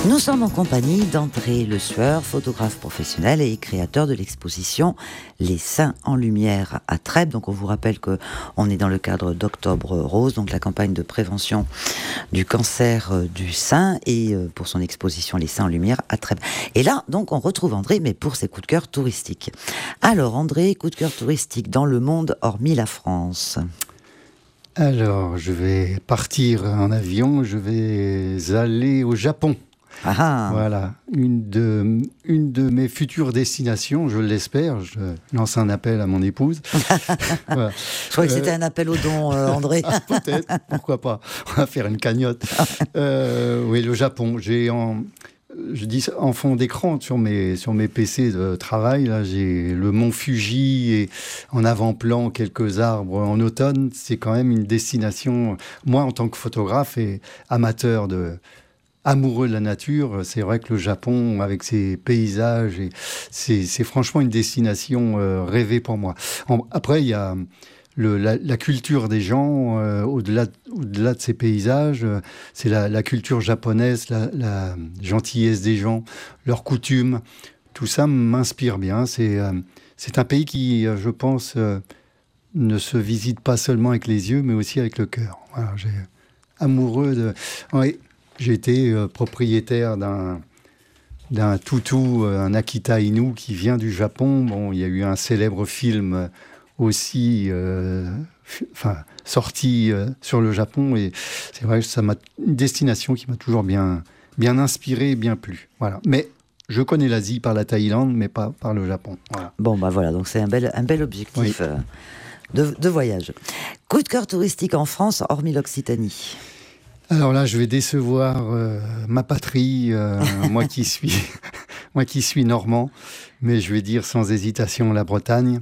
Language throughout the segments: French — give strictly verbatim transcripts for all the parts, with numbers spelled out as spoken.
Nous sommes en compagnie d'André Le Sueur, photographe professionnel et créateur de l'exposition Les Seins en Lumière à Trèbes. Donc on vous rappelle qu'on est dans le cadre d'Octobre Rose, donc la campagne de prévention du cancer du sein, et pour son exposition Les Seins en Lumière à Trèbes. Et là, donc on retrouve André, mais pour ses coups de cœur touristiques. Alors André, coup de cœur touristique dans le monde hormis la France. Alors, je vais partir en avion, je vais aller au Japon. Ah. Voilà, une de, une de mes futures destinations, je l'espère. Je lance un appel à mon épouse. Voilà. Je crois que c'était un appel au don, euh, André. Ah, peut-être, pourquoi pas. On va faire une cagnotte. euh, oui, le Japon. J'ai en, je dis en fond d'écran sur mes, sur mes P C de travail. Là, j'ai le mont Fuji et en avant-plan quelques arbres en automne. C'est quand même une destination. Moi, en tant que photographe et amateur de amoureux de la nature, c'est vrai que le Japon, avec ses paysages, et c'est, c'est franchement une destination euh, rêvée pour moi. En, après, il y a le, la, la culture des gens, euh, au-delà, au-delà de ces paysages, euh, c'est la, la culture japonaise, la, la gentillesse des gens, leurs coutumes. Tout ça m'inspire bien. C'est, euh, c'est un pays qui, euh, je pense, euh, ne se visite pas seulement avec les yeux, mais aussi avec le cœur. Voilà, j'ai amoureux de... Ouais, j'ai été euh, propriétaire d'un, d'un toutou, euh, un Akita Inu qui vient du Japon. Bon, il y a eu un célèbre film euh, aussi euh, f- enfin, sorti euh, sur le Japon. Et c'est vrai que ça m'a une destination qui m'a toujours bien, bien inspiré et bien plu. Voilà. Mais je connais l'Asie par la Thaïlande, mais pas par le Japon. Voilà. Bon, bah voilà, donc c'est un bel, un bel objectif Oui. euh, de, de voyage. Coup de cœur touristique en France, hormis l'Occitanie. Alors là, je vais décevoir euh, ma patrie, euh, moi qui suis, moi qui suis normand, mais je vais dire sans hésitation la Bretagne.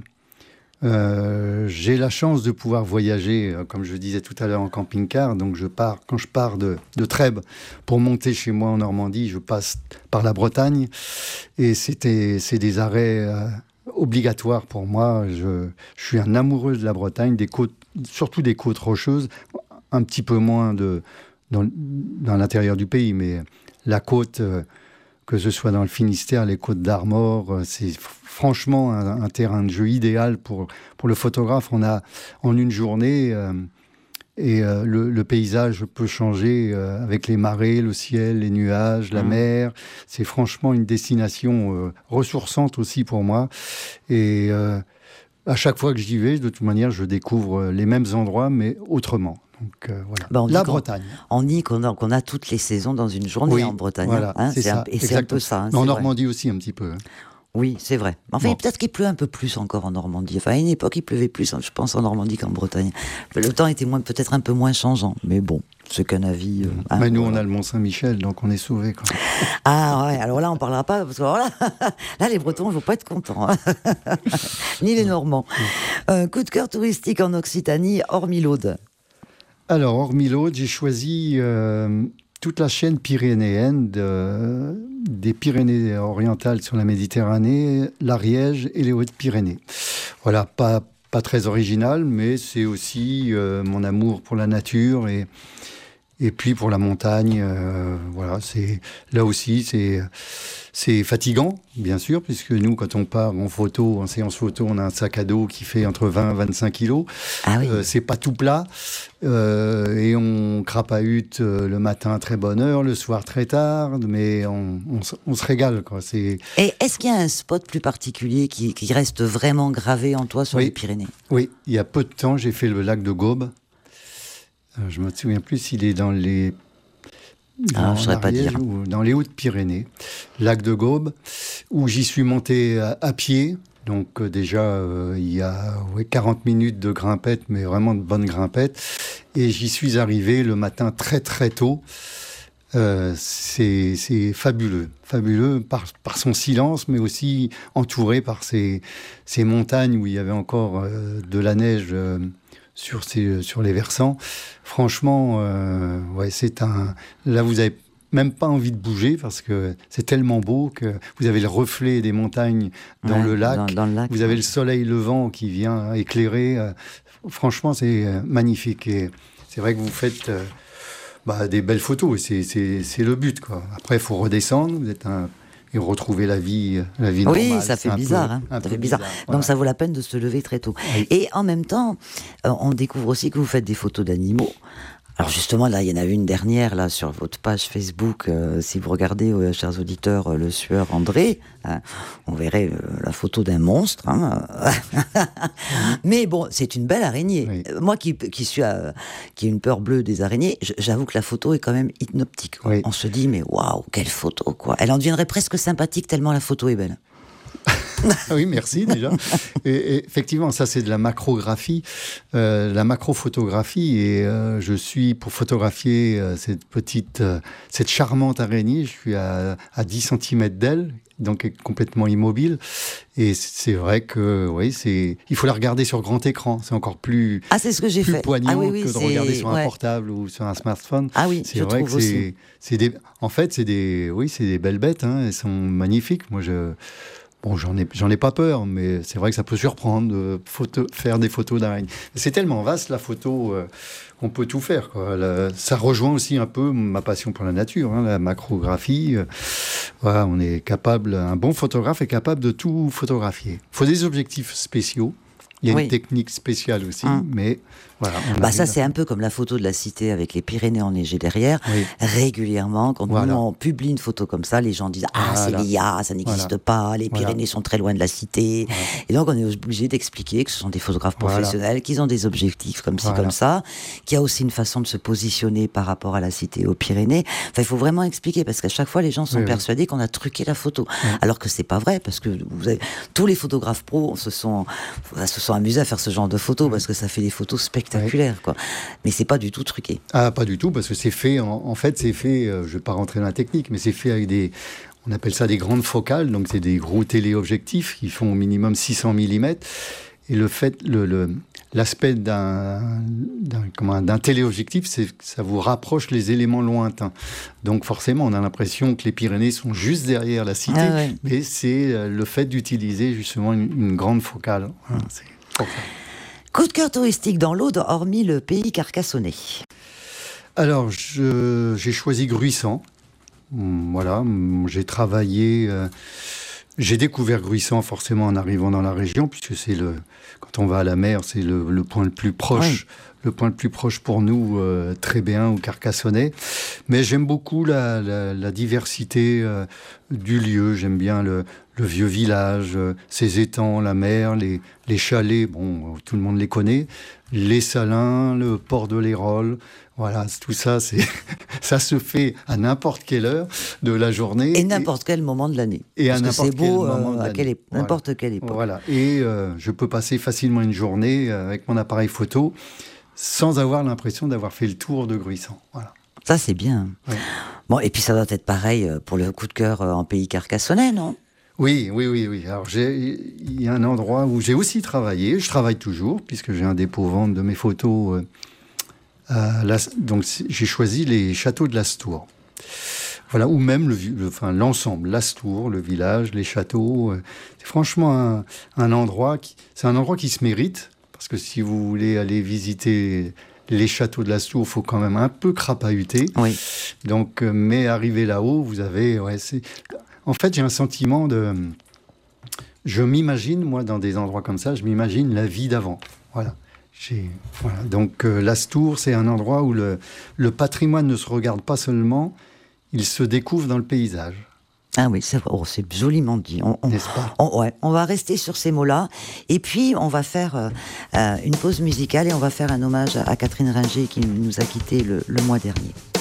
Euh, j'ai la chance de pouvoir voyager, euh, comme je disais tout à l'heure, en camping-car. Donc je pars, quand je pars de, de Trèbes pour monter chez moi en Normandie, je passe par la Bretagne, et c'était, c'est des arrêts euh, obligatoires pour moi. Je, je suis un amoureux de la Bretagne, des côtes, surtout des côtes rocheuses, un petit peu moins de Dans, dans l'intérieur du pays, mais la côte, euh, que ce soit dans le Finistère, les côtes d'Armor, euh, c'est f- franchement un, un terrain de jeu idéal pour, pour le photographe. On a en une journée, euh, et euh, le, le paysage peut changer euh, avec les marées, le ciel, les nuages, la Mmh. mer. C'est franchement une destination euh, ressourçante aussi pour moi. Et euh, à chaque fois que j'y vais, de toute manière, je découvre les mêmes endroits, mais autrement. Donc euh, voilà. Bah, on dit La qu'on- Bretagne. On dit qu'on a, qu'on a toutes les saisons dans une journée Oui, en Bretagne. voilà, hein, c'est c'est un- ça, et c'est un exactement. peu ça. hein, Mais en c'est vrai. Normandie aussi, un petit peu. hein. Oui, c'est vrai. Enfin, Bon. peut-être qu'il pleut un peu plus encore en Normandie. Enfin, à une époque, il pleuvait plus, je pense, en Normandie qu'en Bretagne. Le temps était moins, peut-être un peu moins changeant. Mais bon, c'est qu'un avis. euh, hein, Mais nous, on voilà. a le Mont-Saint-Michel, donc on est sauvés. Quoi. Ah ouais, alors là, on parlera pas, parce que alors là, là, les Bretons, ils vont pas être contents. hein. Ni les Normands. Euh, coup de cœur touristique en Occitanie, hormis l'Aude. Alors, hormis l'Aude, j'ai choisi euh, toute la chaîne pyrénéenne, de, des Pyrénées orientales sur la Méditerranée, l'Ariège et les Hautes-Pyrénées. Voilà, pas, pas très original, mais c'est aussi euh, mon amour pour la nature et, et puis pour la montagne. Euh, voilà, c'est, là aussi, c'est, c'est fatigant, bien sûr, puisque nous, quand on part en photo, en séance photo, on a un sac à dos qui fait entre vingt et vingt-cinq kilos. Ah oui. Euh, c'est pas tout plat. Euh, et on crapahute euh, le matin à très bonne heure, le soir très tard, mais on, on, se- on se régale, quoi. C'est... Et est-ce qu'il y a un spot plus particulier qui, qui reste vraiment gravé en toi sur Oui. les Pyrénées? Oui, il y a peu de temps, j'ai fait le lac de Gaube. Euh, je me souviens plus s'il est dans les... Ah, dans je saurais pas l'Ariège dire. ou dans les Hautes-Pyrénées. Lac de Gaube, où j'y suis monté à, à pied. Donc euh, déjà, euh, il y a ouais, quarante minutes de grimpette, mais vraiment de bonnes grimpettes. Et j'y suis arrivé le matin très très tôt. Euh, c'est, c'est fabuleux, fabuleux par, par son silence, mais aussi entouré par ces, ces montagnes où il y avait encore euh, de la neige euh, sur, ces, sur les versants. Franchement, euh, ouais, c'est un... Là, vous avez même pas envie de bouger parce que c'est tellement beau que vous avez le reflet des montagnes dans Ouais, le lac. dans- dans le lac, Vous avez ouais. le soleil levant qui vient éclairer. Euh, franchement, c'est euh, magnifique. Et c'est vrai que vous faites... euh, bah, des belles photos. C'est, c'est, c'est le but, quoi. Après, il faut redescendre. Vous êtes un et retrouver la vie, la vie oui, normale. Oui, ça fait bizarre. Peu, hein, ça fait bizarre. bizarre. Voilà. Donc ça vaut la peine de se lever très tôt. Oui. Et en même temps, euh, on découvre aussi que vous faites des photos d'animaux. Alors justement, là, il y en a une dernière là sur votre page Facebook. Euh, si vous regardez, euh, chers auditeurs, euh, le sueur André, hein, on verrait euh, la photo d'un monstre. Hein. Mais bon, c'est une belle araignée. Oui. Euh, moi, qui qui suis euh, qui ai une peur bleue des araignées, j'avoue que la photo est quand même hypnotique. Oui. On se dit, mais waouh, quelle photo, quoi. Elle en deviendrait presque sympathique tellement la photo est belle. Oui, merci déjà. Et, et effectivement, ça c'est de la macrographie, euh, la macrophotographie. Et euh, je suis pour photographier euh, cette petite, euh, cette charmante araignée. Je suis à, à dix centimètres d'elle, donc complètement immobile. Et c'est vrai que, oui, c'est, il faut la regarder sur grand écran. C'est encore plus, ah, c'est ce que j'ai plus fait. poignant ah, oui, oui, que de c'est... regarder sur un ouais. portable ou sur un smartphone. Ah oui, c'est je vrai trouve que c'est, aussi. c'est des, en fait, c'est des, oui, c'est des belles bêtes. Hein, elles sont magnifiques. Moi, je Bon, j'en ai, j'en ai pas peur, mais c'est vrai que ça peut surprendre de photo, faire des photos d'araignées. C'est tellement vaste, la photo, euh, qu'on peut tout faire, quoi. La, ça rejoint aussi un peu ma passion pour la nature, hein, la macrographie. Euh, voilà, on est capable, un bon photographe est capable de tout photographier. Il faut des objectifs spéciaux. Il y a oui. une technique spéciale aussi, hum. mais voilà. Bah ça, c'est un peu comme la photo de la cité avec les Pyrénées enneigées derrière. Oui. Régulièrement, quand voilà. nous, on publie une photo comme ça, les gens disent « Ah, voilà. c'est l'I A, ça n'existe voilà. pas, les Pyrénées voilà. sont très loin de la cité. Voilà. » Et donc, on est obligé d'expliquer que ce sont des photographes professionnels, voilà. qu'ils ont des objectifs comme ci, voilà. comme ça, qu'il y a aussi une façon de se positionner par rapport à la cité aux Pyrénées. Enfin, il faut vraiment expliquer, parce qu'à chaque fois, les gens sont oui, persuadés oui. qu'on a truqué la photo. Oui. Alors que c'est pas vrai, parce que vous avez... tous les photographes pros se sont, se sont amusés à faire ce genre de photos, oui. parce que ça fait des photos spectaculaires. Quoi. Mais c'est pas du tout truqué. Ah, pas du tout, parce que c'est fait, en, en fait, c'est fait, euh, je vais pas rentrer dans la technique, mais c'est fait avec des, on appelle ça des grandes focales, donc c'est des gros téléobjectifs qui font au minimum six cents millimètres. Et le fait, le, le, l'aspect d'un, d'un, comment, d'un téléobjectif, c'est que ça vous rapproche les éléments lointains. Donc forcément, on a l'impression que les Pyrénées sont juste derrière la cité, ah ouais. mais c'est le fait d'utiliser justement une, une grande focale. Voilà, c'est pour ça. Coup de cœur touristique dans l'Aude, hormis le pays carcassonnais. Alors, je, j'ai choisi Gruissant. Voilà, j'ai travaillé... Euh, j'ai découvert Gruissant forcément en arrivant dans la région, puisque c'est le... Quand on va à la mer, c'est le, le point le plus proche... Ouais. Le point le plus proche pour nous, euh, Trébéen ou Carcassonnais. Mais j'aime beaucoup la, la, la diversité euh, du lieu. J'aime bien le, le vieux village, euh, ses étangs, la mer, les, les chalets. Bon, tout le monde les connaît. Les Salins, le port de l'Hérole. Voilà, tout ça, c'est, ça se fait à n'importe quelle heure de la journée. Et n'importe et, quel moment de l'année. Et Parce à n'importe que c'est beau, quel moment euh, de l'année. À quelle, n'importe voilà. quelle époque. Voilà. Et euh, je peux passer facilement une journée avec mon appareil photo sans avoir l'impression d'avoir fait le tour de Gruissant. Voilà. Ça, c'est bien. Ouais. Bon, et puis ça doit être pareil pour le coup de cœur en pays carcassonnais, non ? Oui, oui, oui, oui. Alors, il y a un endroit où j'ai aussi travaillé. Je travaille toujours, puisque j'ai un dépôt-vente de mes photos. Euh, la, donc, j'ai choisi les châteaux de l'Astour. Voilà, ou même le, le, enfin, l'ensemble, l'Astour, le village, les châteaux. Euh, c'est franchement un, un endroit qui, c'est un endroit qui se mérite. Parce que si vous voulez aller visiter les châteaux de l'Astour, il faut quand même un peu crapahuter. Oui. Donc, euh, mais arrivé là-haut, vous avez... Ouais, c'est... En fait, j'ai un sentiment de... Je m'imagine, moi, dans des endroits comme ça, je m'imagine la vie d'avant. Voilà. J'ai... voilà. Donc, euh, l'Astour, c'est un endroit où le... le patrimoine ne se regarde pas seulement, il se découvre dans le paysage. Ah oui, c'est, oh, c'est joliment dit. On, on, N'est-ce pas ? on, ouais, on va rester sur ces mots-là. Et puis, on va faire euh, euh, une pause musicale et on va faire un hommage à, à Catherine Ringer qui nous a quittés le, le mois dernier.